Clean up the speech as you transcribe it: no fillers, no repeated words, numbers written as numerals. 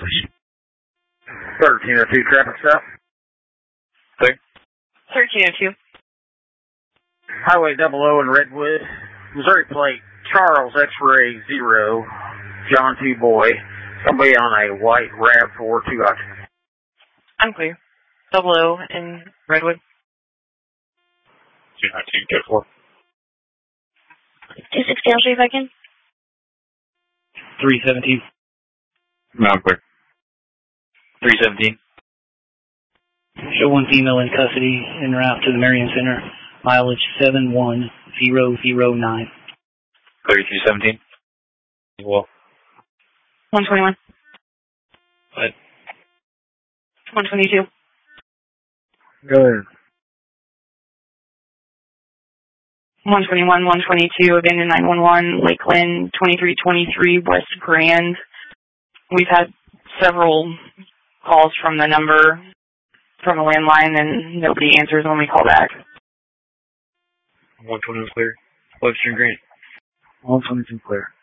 please. 1302 traffic stop. 1302. Highway 00 in Redwood. Missouri plate Charles X-ray 0. John 2 boy. Somebody on a white RAV4 2 occupant. I'm clear. 00 in Redwood. 292, 4. 260, I'll show you if I can. 317. No, I'm clear. 317. Show one female in custody en route to the Marion Center. Mileage 71009. 3317. Well. 121. What? 122. Go ahead. 121, 122, abandoned 911, Lakeland, 2323, West Grand. We've had several calls from the number from a landline, and nobody answers when we call back. 120 clear. Webster Green. 122 clear.